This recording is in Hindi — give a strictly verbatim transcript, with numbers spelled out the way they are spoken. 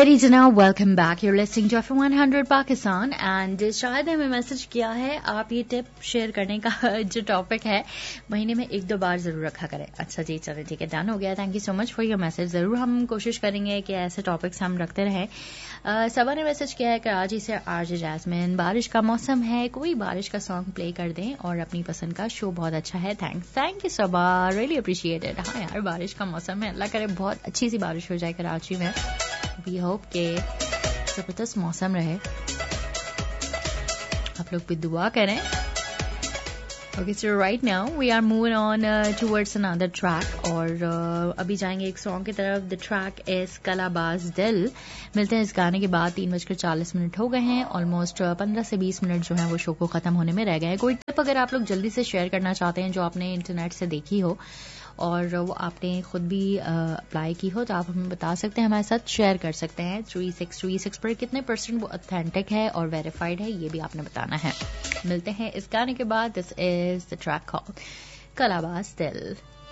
Ladies and now welcome back. You're listening to F M one hundred Pakistan and शायद हमें मैसेज किया है आप ये टिप शेयर करने का जो टॉपिक है महीने में एक दो बार जरूर रखा करें. अच्छा जी, चलो ठीक है, डन हो गया. Thank you so much for your message. जरूर हम कोशिश करेंगे कि ऐसे टॉपिक्स हम रखते रहें. uh, सबा ने मैसेज किया है कराची से आरजे जैस्मिन, बारिश का मौसम है, कोई बारिश का सॉन्ग प्ले कर दें और अपनी पसंद का. शो बहुत अच्छा है. Thanks. Thank you Saba, really appreciated. हाँ यार, बारिश का मौसम है, अल्लाह करे बहुत अच्छी सी बारिश हो जाए कराची में. वी होप के जबरदस्त मौसम रहे. आप लोग भी दुआ करें. Okay, so right now we are moving on towards another track और uh, अभी जाएंगे एक सॉन्ग की तरफ. द ट्रैक इज कलाबाज दिल. मिलते हैं इस गाने के बाद. तीन बजकर चालीस मिनट हो गए हैं. ऑलमोस्ट पंद्रह से बीस मिनट जो है वो शो को खत्म होने में रह गए हैं. कोई टिप अगर आप लोग जल्दी से शेयर करना चाहते हैं जो आपने इंटरनेट से देखी हो और वो आपने खुद भी अप्लाई uh, की हो तो आप हमें बता सकते हैं, हमारे साथ शेयर कर सकते हैं. थ्री सिक्स थ्री सिक्स पर कितने परसेंट वो ऑथेंटिक है और वेरीफाइड है ये भी आपने बताना है. मिलते हैं इस गाने के बाद. This is the track called कलाबाज दिल.